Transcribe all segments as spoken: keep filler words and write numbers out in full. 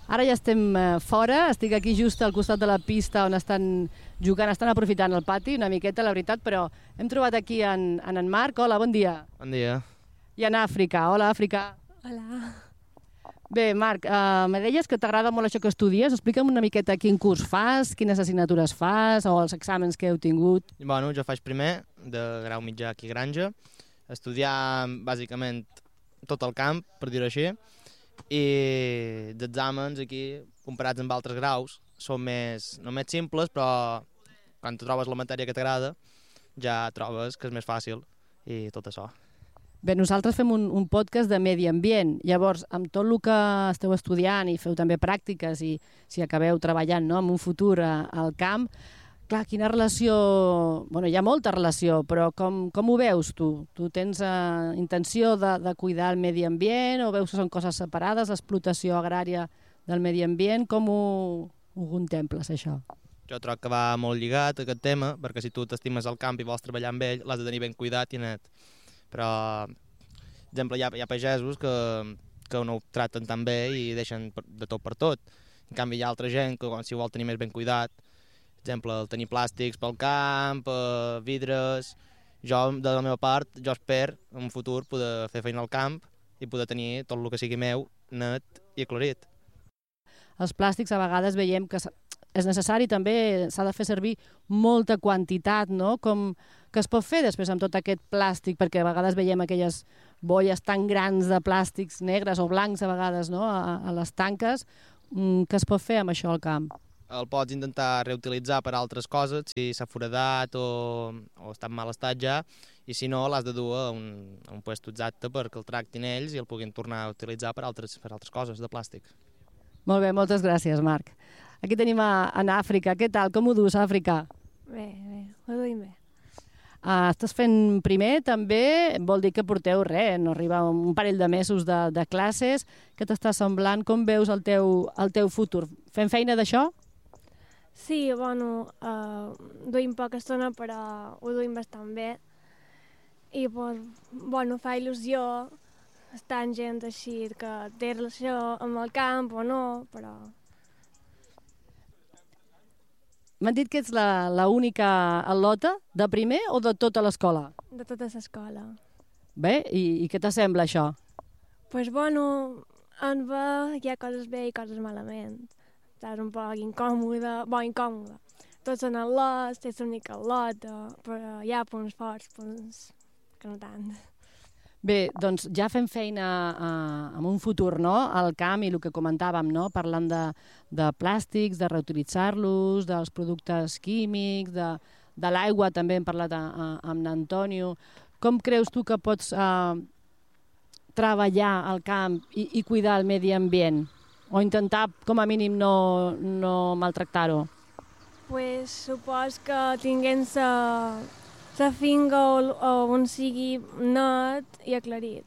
Ara ja estem eh, fora, estic aquí just al costat de la pista on estan jugant, estan aprofitant el pati una miqueta, la veritat, però hem trobat aquí en, en, en Marc. Hola, bon dia. Bon dia. I en Àfrica. Hola, Àfrica. Hola. Bé, Marc, eh, me deies que t'agrada molt això que estudies. Explica'm una miqueta quin curs fas, quines assignatures fas o els exàmens que heu tingut. Bueno, jo faig primer de grau mitjà aquí a Granja, estudiar bàsicament tot el camp, per dir-ho així, i d'exàmens aquí, comparats amb altres graus, són més, no més simples, però quan tu trobes la matèria que t'agrada, ja trobes que és més fàcil i tot això. Bé, nosaltres fem un, un podcast de medi ambient. Llavors, amb tot el que esteu estudiant i feu també pràctiques i si acabeu treballant, no, en un futur a, al camp, clar, quina relació... Bueno, hi ha molta relació, però com, com ho veus tu? Tu tens eh, intenció de, de cuidar el medi ambient o veus que són coses separades, l'explotació agrària del medi ambient? Com ho, ho contemples, això? Jo trobo que va molt lligat aquest tema, perquè si tu t'estimes el camp i vols treballar amb ell, l'has de tenir ben cuidat i net. Però, per exemple, hi ha, hi ha pagesos que, que no ho traten tan bé i deixen de tot per tot. En canvi, hi ha altra gent que si ho vol tenir més ben cuidat, per exemple, el tenir plàstics pel camp, eh, vidres... Jo, de la meva part, jo espero en un futur poder fer feina al camp i poder tenir tot el que sigui meu net i aclarit. Els plàstics a vegades veiem que és necessari també, s'ha de fer servir molta quantitat, no? Com que es pot fer després amb tot aquest plàstic, perquè a vegades veiem aquelles bolles tan grans de plàstics negres o blancs a vegades, no? a, a les tanques, què es pot fer amb això al camp? El pots intentar reutilitzar per altres coses, si s'ha foradat o, o està en mal estat ja, i si no l'has de dur a un, a un puesto exacte perquè el tractin ells i el puguin tornar a utilitzar per altres, per altres coses de plàstic. Molt bé, moltes gràcies, Marc. Aquí tenim a, en Àfrica. Què tal? Com ho dus, Àfrica? Bé, bé, ho duim bé. Uh, estàs fent primer, també, vol dir que porteu res, no arriba un parell de mesos de, de classes. Què t'està semblant? Com veus el teu, el teu futur? Fem feina d'això? Sí, bueno, uh, duim poca estona, però ho duim bastant bé. I, pues, bueno, fa il·lusió estar amb gent així que té relació amb el camp o no, però... M'han dit que ets l'única al·lota de primer o de tota l'escola? De tota l'escola. Bé, i, i què t'assembla això? Doncs, pues, bueno, en va, hi ha coses bé i coses malament. Estàs un poc incòmode, bo, incòmode. Tots són al·lots, tens l'única al·lota, però hi ha punts forts, punts que no tant. Bé, doncs ja fem feina eh, en un futur, no?, al camp i el que comentàvem, no?, parlant de, de plàstics, de reutilitzar-los, dels productes químics, de, de l'aigua, també hem parlat a, a, amb l'Antonio. Com creus tu que pots eh, treballar al camp i, i cuidar el medi ambient? O intentar, com a mínim, no, no maltractar-ho? Pues supos que tinguem la... la finca o, o on sigui net i aclarit.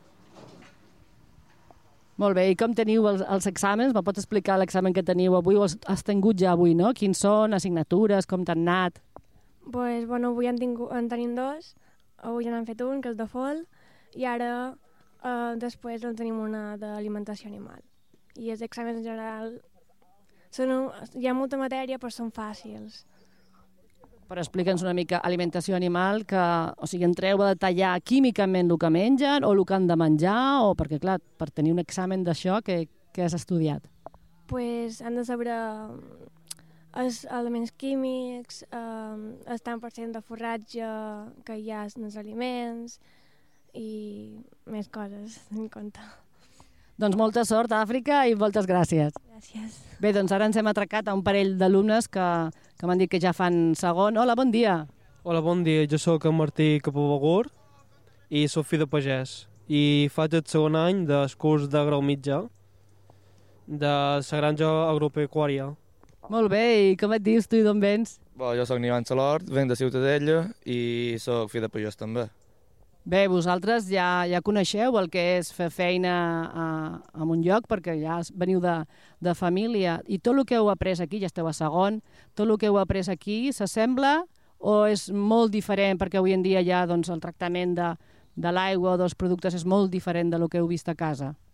Molt bé, i com teniu els, els exàmens? Me pots explicar l'examen que teniu avui o els has tingut ja avui, no? Quins són, assignatures, com t'han anat? Pues, bueno, avui en, tingut, en tenim dos, avui ja n'han fet un, que és de fol, i ara eh, després en tenim una d'alimentació animal. I els exàmens en general, són, hi ha molta matèria però són fàcils. Però explica'ns una mica alimentació animal, que, o sigui, entreu a detallar químicament el que mengen o el que han de menjar, o perquè, clar, per tenir un examen d'això, què, què has estudiat? Pues han de saber els elements químics, eh, el tant per cent de forratge que hi ha en els aliments i més coses en compte. Doncs molta sort, Àfrica, i moltes gràcies. Gràcies. Bé, doncs ara ens hem atracat a un parell d'alumnes que, que m'han dit que ja fan segon. Hola, bon dia. Hola, bon dia. Jo sóc en Martí Capobagur i sóc fill de pagès. I faig el segon any del curs de grau mitjà de la granja agropecuària. Molt bé, i com et dius tu i d'on vens? Bo, jo sóc Nivan Salort, venc de Ciutadella i sóc fill de pagès també. Bé, vosaltres ja, ja coneixeu el que és fer feina a, a un lloc, perquè ja veniu de, de família, i tot el que heu après aquí, ja esteu a segon, tot el que heu après aquí s'assembla o és molt diferent, perquè avui en dia ja doncs, el tractament de, de l'aigua o dels productes és molt diferent del que heu vist a casa?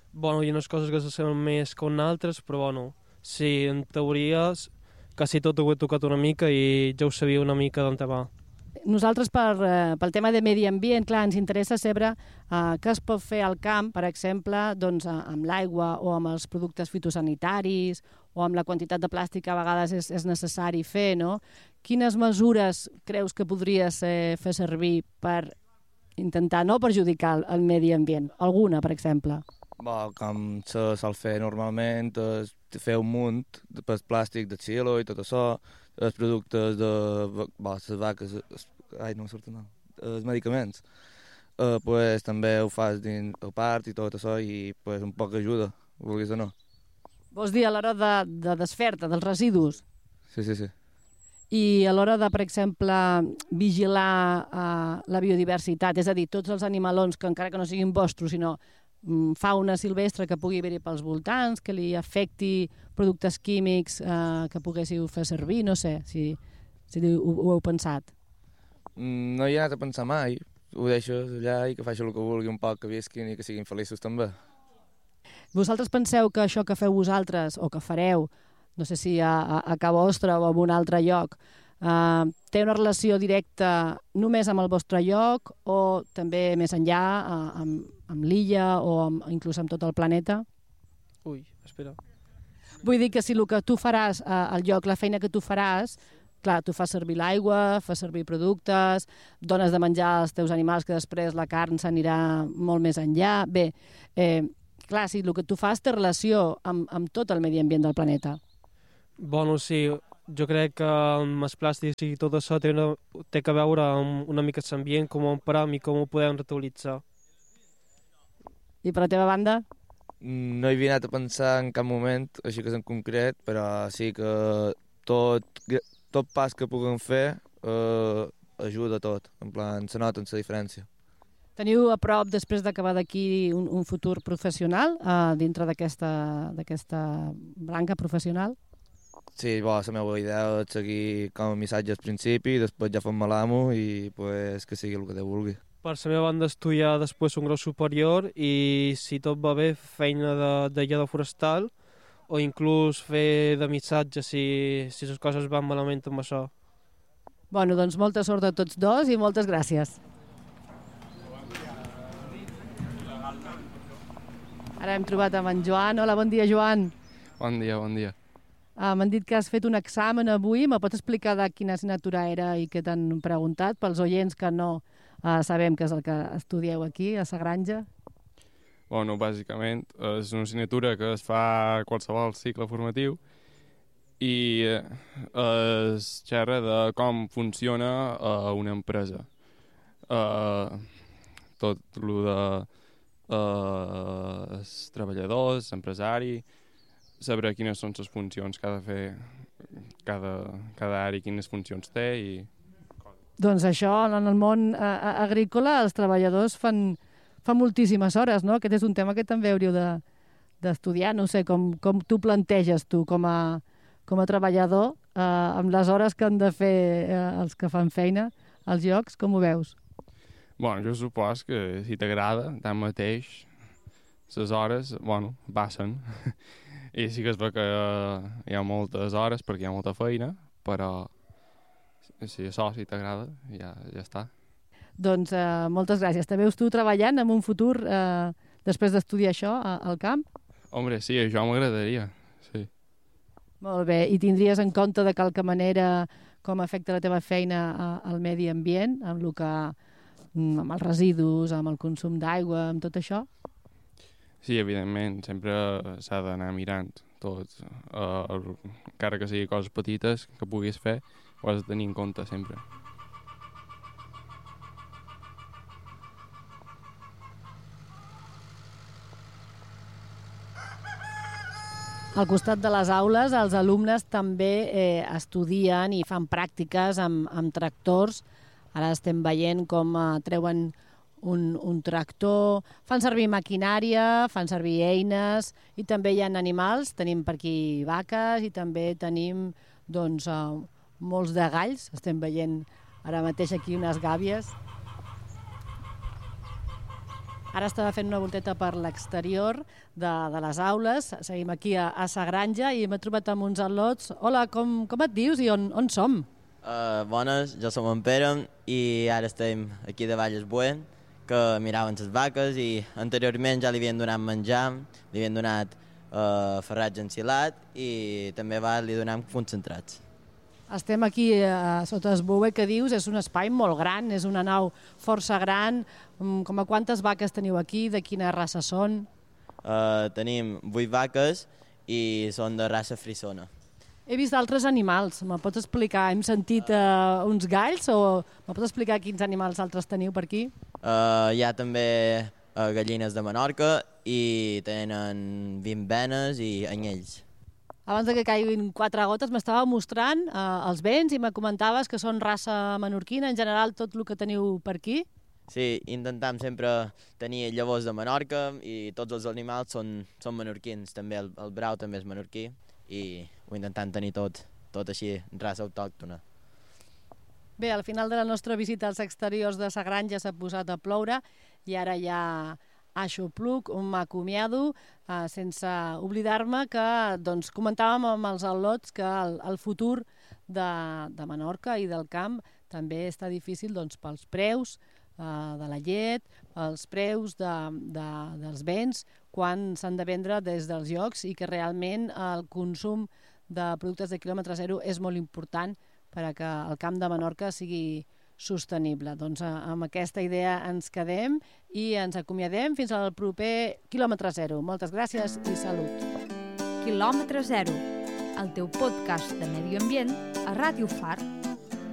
Bueno, hi ha unes coses que s'assemblen més que en altres, però bueno, sí, en teoria quasi tot ho he tocat una mica i ja ho sabia una mica d'on va. Nosaltres, per, eh, pel tema de medi ambient, clar, ens interessa saber eh, què es pot fer al camp, per exemple, doncs, amb l'aigua o amb els productes fitosanitaris o amb la quantitat de plàstic que a vegades és, és necessari fer, no? Quines mesures creus que podries eh, fer servir per intentar no perjudicar el, el medi ambient? Alguna, per exemple? Bé, com se sol fer normalment, és fer un munt de pel plàstic de xilo i tot això, els productes de bé, les vaques, es, ai, no em surt el nom, els medicaments, eh, pues, també ho fas dins el part i tot això i pues, un poc ajuda, vulguis o no. Vols dir a l'hora de, de desfer-te dels residus? Sí, sí, sí. I a l'hora de, per exemple, vigilar uh, la biodiversitat, és a dir, tots els animalons que encara que no siguin vostres, sinó um, fauna silvestre que pugui haver-hi pels voltants, que li afecti productes químics uh, que poguéssiu fer servir, no sé, si, si ho, ho heu pensat. Mm, no hi ha anat a pensar mai, ho deixes allà i que facin el que vulgui un poc, que visquin i que siguin feliços també. Vosaltres penseu que això que feu vosaltres, o que fareu, no sé si a, a, a Ca Vostra o en un altre lloc, eh, té una relació directa només amb el vostre lloc o també més enllà, eh, amb, amb l'illa o amb, inclús amb tot el planeta? Ui, espera. Vull dir que si el que tu faràs eh, al lloc, la feina que tu faràs, clar, tu fas servir l'aigua, fas servir productes, dones de menjar als teus animals que després la carn s'anirà molt més enllà. Bé, eh, clar, si el que tu fas té relació amb, amb tot el medi ambient del planeta. Bueno, sí, jo crec que amb els plàstics i tot això té, una, té que veure amb una mica l'ambient, com ho emprem i com ho podem reutilitzar. I per la teva banda? No hi havia anat a pensar en cap moment, així que és en concret, però sí que tot, tot pas que puguem fer eh, ajuda a tot, en plan, se nota la diferència. Teniu a prop, després d'acabar d'aquí, un, un futur professional uh, dintre d'aquesta branca professional? Sí, bo, la meva idea és seguir com a missatge al principi, després ja fem l'amo i pues, que sigui el que Déu vulgui. Per la meva banda estudiar després un grau superior i, si tot va bé, feina de, de guiador forestal o inclús fer de missatge si, si les coses van malament amb això. Bueno, doncs molta sort a tots dos i moltes gràcies. Ara hem trobat amb en Joan. Hola, bon dia, Joan. Bon dia, bon dia. Uh, M'han dit que has fet un examen avui. Me pots explicar de quina assignatura era i què t'han preguntat? Pels oients que no uh, sabem què és el que estudieu aquí, a la granja. Bueno, bàsicament és una assignatura que es fa a qualsevol cicle formatiu i eh, es xerra de com funciona uh, una empresa. Uh, tot el de Uh, els treballadors, l'empresari, saber quines són les funcions que ha de fer cada, cada àrea, quines funcions té. I... Doncs això, en el món uh, agrícola, els treballadors fan, fan moltíssimes hores, no? Aquest és un tema que també hauríeu d'estudiar, de, no sé, com, com tu planteges tu com a, com a treballador, uh, amb les hores que han de fer uh, els que fan feina als llocs, com ho veus? Bueno, jo supos que si t'agrada, tanmateix, les hores, bueno, passen. I sí que es ve que hi ha moltes hores perquè hi ha molta feina, però si això, si t'agrada, ja, ja està. Doncs eh, moltes gràcies. Te veus tu treballant en un futur, eh, després d'estudiar això, a, al camp? Hombre, sí, això m'agradaria, sí. Molt bé. I tindries en compte de qualque manera com afecta la teva feina a, al medi ambient, amb el que... amb els residus, amb el consum d'aigua, amb tot això? Sí, evidentment, sempre s'ha d'anar mirant tot, uh, encara que sigui coses petites que puguis fer, ho has de tenir en compte sempre. Al costat de les aules, els alumnes també eh, estudien i fan pràctiques amb, amb tractors. Ara estem veient com uh, treuen un, un tractor, fan servir maquinària, fan servir eines i també hi ha animals, tenim per aquí vaques i també tenim doncs, uh, molts de galls, estem veient ara mateix aquí unes gàbies. Ara estava fent una volteta per l'exterior de, de les aules. Seguim aquí a, a Sa Granja i m'he trobat amb uns al·lots. Hola, com, com et dius i on, on som? Uh, bones, jo som en Pere i ara estem aquí davall el buen, que miraven les vaques i anteriorment ja li havien donat menjar, li havien donat uh, ferratge ensilat i també va, li donàvem concentrats. Estem aquí uh, sota el bouet que dius, és un espai molt gran, és una nau força gran. Um, com a quantes vaques teniu aquí, de quina raça són? Uh, tenim vuit vaques i són de raça frisona. He vist altres animals, me pots explicar? Hem sentit uh, uns galls o me pots explicar quins animals altres teniu per aquí? Uh, hi ha també uh, gallines de Menorca i tenen vint benes i anyells. Abans de que caiguin quatre gotes m'estava mostrant uh, els vents i me comentaves que són raça menorquina, en general tot el que teniu per aquí. Sí, intentem sempre tenir llavors de Menorca i tots els animals són, són menorquins, també el, el brau també és menorquí i ho intentem tenir tot, tot així, raça autòctona. Bé, al final de la nostra visita als exteriors de Sa Granja s'ha posat a ploure i ara ja aixopluc, m'acomiado, eh, sense oblidar-me que doncs, comentàvem amb els al·lots que el, el futur de, de Menorca i del camp també està difícil doncs, pels preus eh, de la llet, els preus de, de, dels béns, quan s'han de vendre des dels llocs i que realment el consum de productes de quilòmetre zero és molt important per a que el camp de Menorca sigui sostenible. Doncs amb aquesta idea ens quedem i ens acomiadem fins al proper quilòmetre zero. Moltes gràcies i salut. Quilòmetre zero, el teu podcast de medi ambient a Ràdio Far.